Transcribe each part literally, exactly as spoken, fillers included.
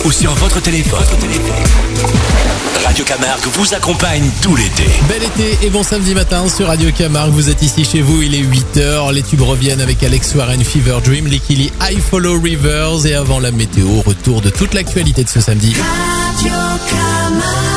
ou sur votre téléphone. Radio Camargue vous accompagne tout l'été. Bel été et bon samedi matin sur Radio Camargue. Vous êtes ici chez vous, il est huit heures. Les tubes reviennent avec Alex Warren, Fever Dream, Lekili, I Follow Rivers. Et avant la météo, retour de toute l'actualité de ce samedi. Radio Camargue.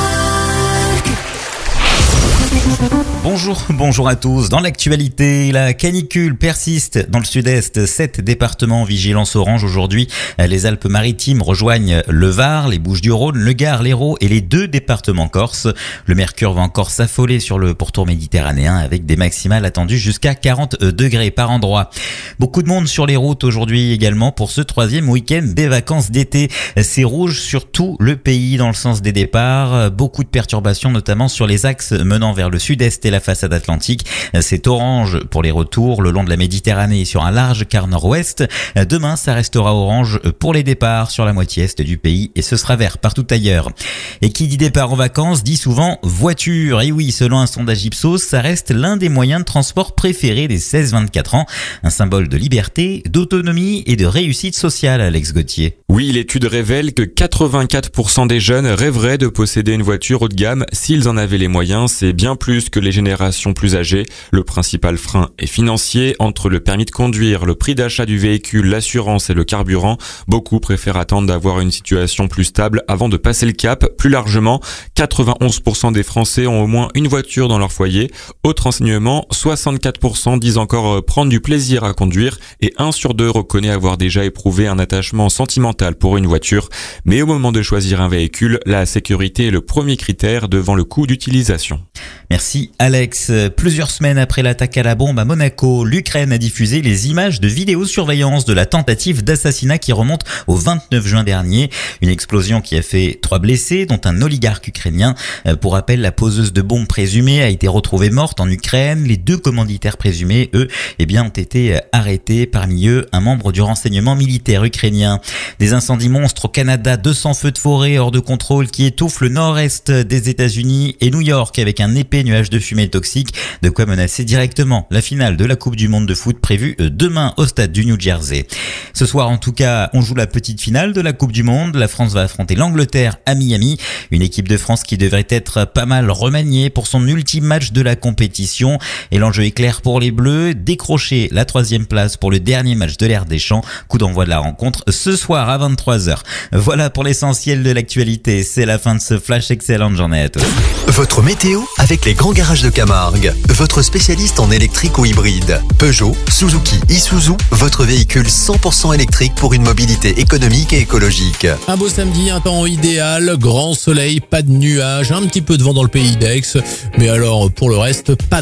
Bonjour, bonjour à tous. Dans l'actualité, la canicule persiste dans le sud-est. Sept départements en vigilance orange aujourd'hui. Les Alpes-Maritimes rejoignent le Var, les Bouches-du-Rhône, le Gard, l'Hérault et les deux départements corses. Le mercure va encore s'affoler sur le pourtour méditerranéen avec des maximales attendues jusqu'à quarante degrés par endroit. Beaucoup de monde sur les routes aujourd'hui également pour ce troisième week-end des vacances d'été. C'est rouge sur tout le pays dans le sens des départs. Beaucoup de perturbations notamment sur les axes menant vers le sud-est et la façade atlantique. C'est orange pour les retours le long de la Méditerranée sur un large quart nord-ouest. Demain, ça restera orange pour les départs sur la moitié est du pays et ce sera vert partout ailleurs. Et qui dit départ en vacances dit souvent voiture. Et oui, selon un sondage Ipsos, ça reste l'un des moyens de transport préférés des seize vingt-quatre ans. Un symbole de liberté, d'autonomie et de réussite sociale, Alex Gauthier. Oui, l'étude révèle que quatre-vingt-quatre pour cent des jeunes rêveraient de posséder une voiture haut de gamme s'ils en avaient les moyens. C'est bien plus que les générations plus âgées. Le principal frein est financier. Entre le permis de conduire, le prix d'achat du véhicule, l'assurance et le carburant, beaucoup préfèrent attendre d'avoir une situation plus stable avant de passer le cap. Plus largement, quatre-vingt-onze pour cent des Français ont au moins une voiture dans leur foyer. Autre enseignement, soixante-quatre pour cent disent encore prendre du plaisir à conduire et un sur deux reconnaît avoir déjà éprouvé un attachement sentimental pour une voiture. Mais au moment de choisir un véhicule, la sécurité est le premier critère devant le coût d'utilisation. Merci Alex. Plusieurs semaines après l'attaque à la bombe à Monaco, l'Ukraine a diffusé les images de vidéosurveillance de la tentative d'assassinat qui remonte au vingt-neuf juin dernier. Une explosion qui a fait trois blessés, dont un oligarque ukrainien. Pour rappel, la poseuse de bombes présumée a été retrouvée morte en Ukraine. Les deux commanditaires présumés, eux, eh bien, ont été arrêtés. Parmi eux, un membre du renseignement militaire ukrainien. Des incendies monstres au Canada, deux cents feux de forêt hors de contrôle qui étouffent le nord-est des États-Unis et New York avec un épais nuage de fumée toxique, de quoi menacer directement la finale de la Coupe du Monde de foot prévue demain au stade du New Jersey. Ce soir, en tout cas, on joue la petite finale de la Coupe du Monde. La France va affronter l'Angleterre à Miami. Une équipe de France qui devrait être pas mal remaniée pour son ultime match de la compétition. Et l'enjeu est clair pour les Bleus, décrocher la troisième place pour le dernier match de l'ère des Champs. Coup d'envoi de la rencontre ce soir à vingt-trois heures. Voilà pour l'essentiel de l'actualité. C'est la fin de ce flash. Excellente journée à tous. Votre météo avec les grands garages de Camargue. Votre spécialiste en électrique ou hybride. Peugeot, Suzuki, Isuzu, votre véhicule cent pour cent électrique pour une mobilité économique et écologique. Un beau samedi, un temps idéal, grand soleil, pas de nuages, un petit peu de vent dans le pays d'Aix. Mais alors, pour le reste, pas